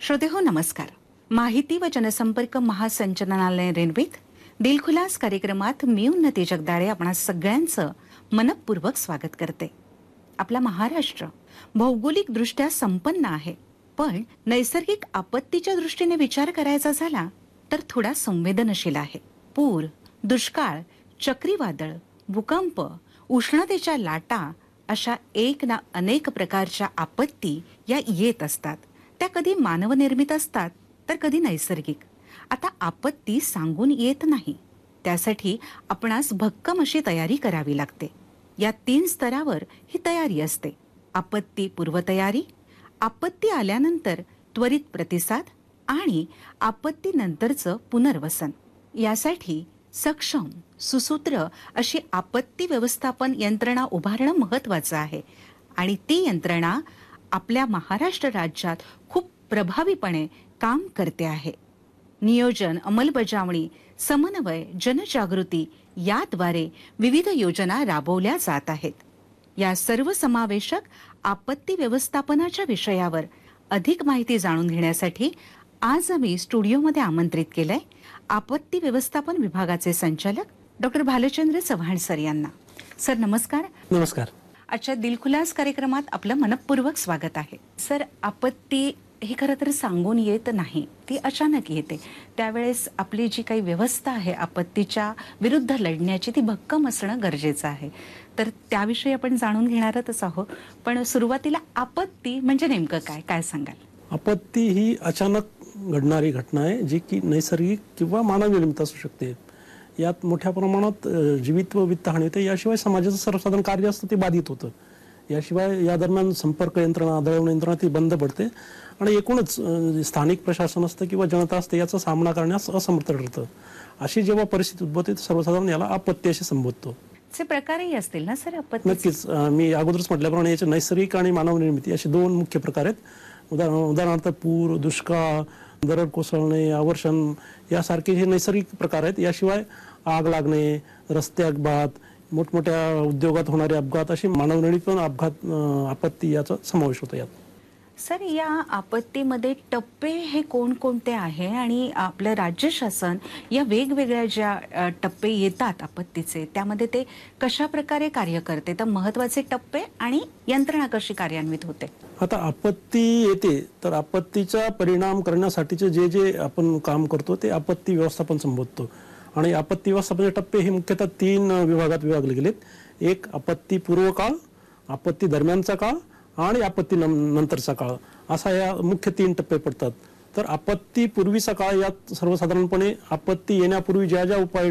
श्रोतेहो नमस्कार. माहिती व जनसंपर्क महासंचालनालय निर्मित दिलखुलास कार्यक्रमात मी उन्नती जगदाळे आपणा सगळ्यांचं मनपूर्वक स्वागत करते. आपला महाराष्ट्र भौगोलिक दृष्ट्या संपन्न आहे, पण नैसर्गिक आपत्तीच्या दृष्टीने विचार करायचा झाला तर थोडा संवेदनशील आहे. पूर, दुष्काळ, चक्रीवादळ, भूकंप, उष्णतेच्या लाटा अशा एक ना अनेक प्रकारच्या आपत्ती या येत असतात. त्या कधी मानवनिर्मित असतात तर कधी नैसर्गिक. आता आपत्ती सांगून येत नाही, त्यासाठी आपणास भक्कम अशी तयारी करावी लागते. या 3 स्तरावर ही तयारी असते: आपत्ती पूर्वतयारी, आपत्ती आल्यानंतर त्वरित प्रतिसाद आणि आपत्तीनंतरचं पुनर्वसन. यासाठी सक्षम सुसूत्र अशी आपत्ती व्यवस्थापन यंत्रणा उभारणं महत्त्वाचं आहे आणि ती यंत्रणा आपल्या महाराष्ट्र राज्यात खूप प्रभावीपणे काम करते आहे. नियोजन, अंमलबजावणी, समन्वय, जनजागृती याद्वारे विविध योजना राबवल्या जात आहेत. या सर्व समावेशक आपत्ती व्यवस्थापनाच्या विषयावर अधिक माहिती जाणून घेण्यासाठी आज आम्ही स्टुडिओमध्ये आमंत्रित केलंय आपत्ती व्यवस्थापन विभागाचे संचालक डॉक्टर भालचंद्र चव्हाण सर यांना. सर नमस्कार. नमस्कार. आजच्या दिलखुलास कार्यक्रमात आपलं मनपूर्वक स्वागत आहे. सर, आपत्ती ही खरं तर सांगून येत नाही, ती अचानक येते. त्यावेळेस आपली जी काही व्यवस्था आहे आपत्तीच्या विरुद्ध लढण्याची ती भक्कम असणं गरजेचं आहे. तर त्याविषयी आपण जाणून घेणारच आहोत. पण सुरुवातीला आपत्ती म्हणजे नेमकं काय, काय सांगाल? आपत्ती ही अचानक घडणारी घटना आहे, जी की नैसर्गिक किंवा मानवनिर्मित असू शकते. यात मोठ्या प्रमाणात जीवित व वित्तहानी होते. याशिवाय समाजाचं सर्वसाधारण कार्य असतं ते बाधित होतं. याशिवाय या दरम्यान संपर्क यंत्रणा, दळणवळण यंत्रणा ती बंद पडते आणि एकूणच स्थानिक प्रशासन असतं किंवा जनता असते याचा सामना करण्यास असमर्थ ठरतं. अशी जेव्हा परिस्थिती उद्भवते सर्वसाधारण याला आपत्ती असे संबोधतो. चे प्रकारही असतील ना सर आपत्ती? नक्कीच. मी अगोदरच म्हटल्याप्रमाणे याचे नैसर्गिक आणि मानवनिर्मित असे 2 मुख्य प्रकार आहेत. उदाहरणार्थ पूर, दुष्काळ, दरड कोसळणे, अवर्षण यासारखे हे नैसर्गिक प्रकार आहेत. याशिवाय आग लागणे, रस्ते अपघात, मोठमोठ्या उद्योगात होणारे अपघात असे मानवनिर्मित पण अपघात आपत्ती याचा समावेश होतो यात. सर, या आपत्तीमध्ये टप्पे हे कोणकोणते आहे आणि आपलं राज्य शासन या वेगवेगळ्या ज्या टप्पे येतात आपत्तीचे त्यामध्ये ते कशा प्रकारे कार्य करते? तर महत्त्वाचे टप्पे आणि यंत्रणा कशी कार्यान्वित होते? आता आपत्ती येते तर आपत्तीचा परिणाम करण्यासाठीचे जे जे आपण काम करतो ते आपत्ती व्यवस्थापन संबोधतो. आणि आपत्ती व्यवस्थापनाचे टप्पे हे मुख्यतः 3 विभागात विभागले गेलेत. एक आपत्ती पूर्व काळ, आपत्ती दरम्यानचा काळ आणि आपत्ती नंतरचा काळ असा या मुख्य 3 टप्पे पडतात. तर आपत्ती पूर्वीचा काळ यात सर्वसाधारणपणे आपत्ती येण्यापूर्वी ज्या ज्या उपाय